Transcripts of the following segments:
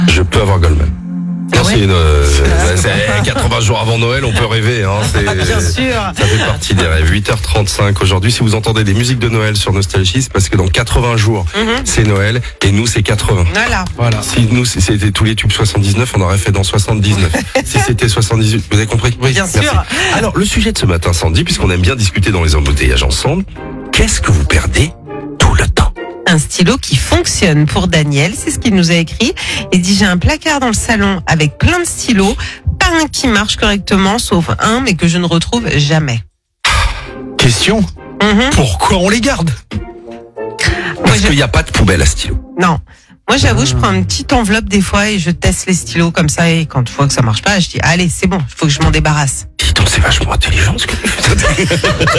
Je peux avoir Goldman. Ah Non, ouais c'est 80 jours avant Noël, on peut rêver. Hein, Bien sûr. Ça fait partie des rêves. 8h35 aujourd'hui. Si vous entendez des musiques de Noël sur Nostalgie, c'est parce que dans 80 jours, c'est Noël et nous, c'est 80. Voilà. Si nous, c'était tous les tubes 79, on aurait fait dans 79. Si c'était 78, vous avez compris? Oui, Bien merci. sûr. Alors, le sujet de ce matin, Sandy, puisqu'on aime bien discuter dans les embouteillages ensemble, qu'est-ce que vous perdez tout le temps? Un stylo qui fonctionne pour Daniel, c'est ce qu'il nous a écrit. Il dit, j'ai un placard dans le salon avec plein de stylos, pas un qui marche correctement, sauf un, mais que je ne retrouve jamais. Question, pourquoi on les garde? Parce qu'il n'y a pas de poubelle à stylo. Non. Moi, j'avoue, je prends une petite enveloppe des fois et je teste les stylos comme ça. Et quand je vois que ça marche pas, je dis, allez, c'est bon, il faut que je m'en débarrasse. Dis donc, c'est vachement intelligent ce que tu fais.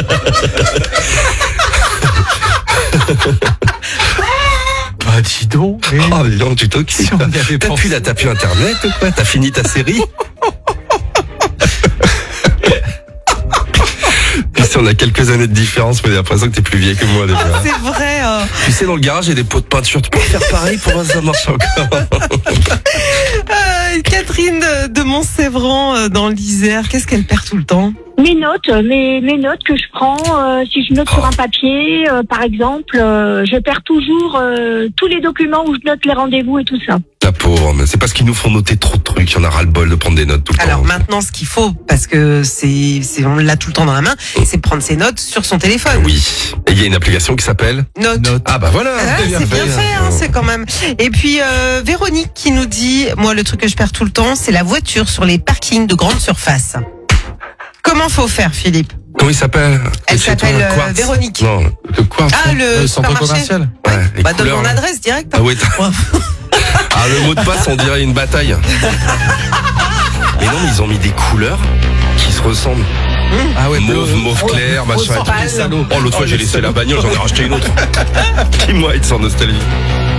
Bah dis donc. Oh, dis donc, tu t'occupes. Si on y avait pensé. T'as pu Internet ou quoi? T'as fini ta série? Puis si on a quelques années de différence, mais j'ai l'impression que t'es plus vieille que moi déjà. C'est vrai. Tu sais, dans le garage, il y a des pots de peinture. Tu peux faire pareil pour voir si ça marche encore. Catherine de Montsévran dans l'Isère, qu'est-ce qu'elle perd tout le temps? Mes notes que je prends, si je note sur un papier, par exemple, je perds toujours tous les documents où je note les rendez-vous et tout ça. La pauvre, mais c'est parce qu'ils nous font noter trop de trucs. Il y en a ras le bol de prendre des notes tout le temps. Alors maintenant, ce qu'il faut, parce que on l'a tout le temps dans la main, c'est prendre ses notes sur son téléphone. Oui. Et il y a une application qui s'appelle Note. Ah bah voilà. Ah, c'est bien fait, hein, c'est quand même. Et puis Véronique qui nous dit, moi le truc que je perds tout le temps, c'est la voiture sur les parkings de grande surface. Comment faut faire, Philippe? Comment il s'appelle? Elle Chez toi, s'appelle Quartz. Véronique. Non, le Quartz. Ah, le centre supermarché. commercial. Ouais, les Bah donne couleurs, mon là. adresse direct. Ah oui. Ah, le mot de passe, on dirait une bataille. Mais non, mais ils ont mis des couleurs qui se ressemblent. Ah ouais, Mauve clair, machin. rose pâle. Oh, l'autre fois, j'ai laissé la bagnole, j'en ai racheté une autre. Dis-moi, ils sont nostalgie.